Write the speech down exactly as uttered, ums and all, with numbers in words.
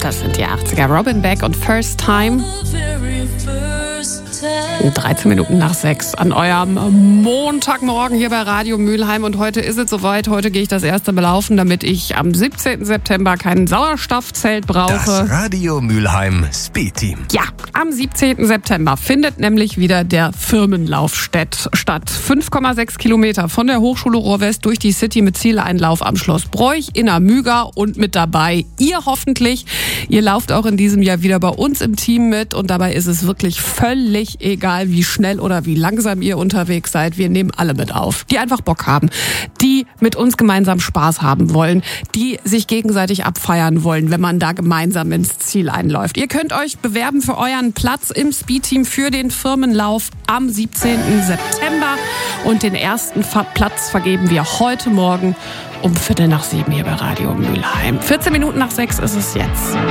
Das sind die achtziger. Robin Beck und First Time. dreizehn Minuten nach sechs an eurem Montagmorgen hier bei Radio Mülheim. Und heute ist es soweit. Heute gehe ich das erste Mal laufen, damit ich am siebzehnten September kein Sauerstoffzelt brauche. Das Radio Mülheim Speed Team. Ja, am siebzehnten September findet nämlich wieder der Firmenlauf statt. fünf Komma sechs Kilometer von der Hochschule Ruhr-West durch die City mit Zieleinlauf am Schloss Broich in der Müga und mit dabei ihr hoffentlich. Ihr lauft auch in diesem Jahr wieder bei uns im Team mit und dabei ist es wirklich völlig egal, wie schnell oder wie langsam ihr unterwegs seid. Wir nehmen alle mit auf, die einfach Bock haben, die mit uns gemeinsam Spaß haben wollen, die sich gegenseitig abfeiern wollen, wenn man da gemeinsam ins Ziel einläuft. Ihr könnt euch bewerben für euren Platz im Speedteam für den Firmenlauf am siebzehnten September und den ersten Platz vergeben wir heute Morgen um Viertel nach sieben hier bei Radio Mülheim. vierzehn Minuten nach sechs ist es jetzt.